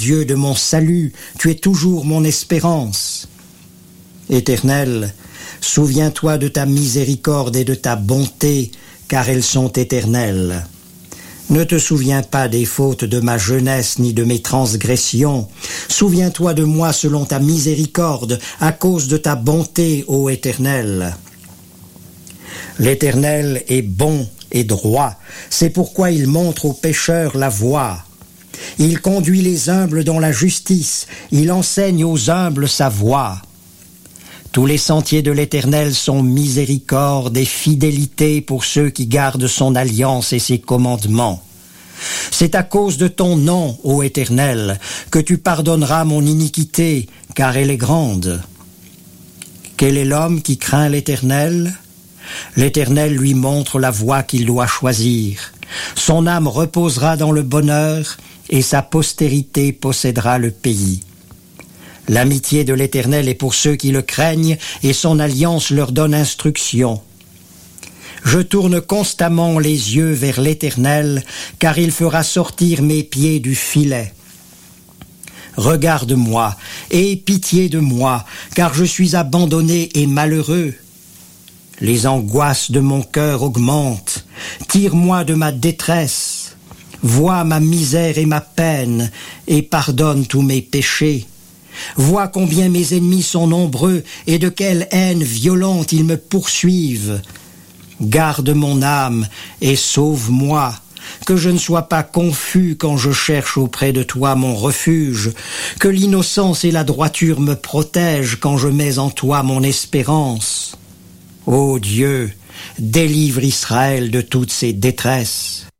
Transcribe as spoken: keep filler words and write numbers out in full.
Dieu de mon salut, tu es toujours mon espérance. Éternel, souviens-toi de ta miséricorde et de ta bonté, car elles sont éternelles. Ne te souviens pas des fautes de ma jeunesse ni de mes transgressions. Souviens-toi de moi selon ta miséricorde, à cause de ta bonté, ô Éternel. L'Éternel est bon et droit, c'est pourquoi il montre aux pécheurs la voie. Il conduit les humbles dans la justice, il enseigne aux humbles sa voie. Tous les sentiers de l'Éternel sont miséricorde et fidélité pour ceux qui gardent son alliance et ses commandements. C'est à cause de ton nom, ô Éternel, que tu pardonneras mon iniquité, car elle est grande. Quel est l'homme qui craint l'Éternel ? L'Éternel lui montre la voie qu'il doit choisir. Son âme reposera dans le bonheur, et sa postérité possédera le pays. L'amitié de l'Éternel est pour ceux qui le craignent, et son alliance leur donne instruction. Je tourne constamment les yeux vers l'Éternel, car il fera sortir mes pieds du filet. Regarde-moi, aie pitié de moi, car je suis abandonné et malheureux. Les angoisses de mon cœur augmentent. Tire-moi de ma détresse. Vois ma misère et ma peine, et pardonne tous mes péchés. Vois combien mes ennemis sont nombreux, et de quelle haine violente ils me poursuivent. Garde mon âme, et sauve-moi, que je ne sois pas confus quand je cherche auprès de toi mon refuge, que l'innocence et la droiture me protègent quand je mets en toi mon espérance. Ô Dieu, délivre Israël de toutes ses détresses.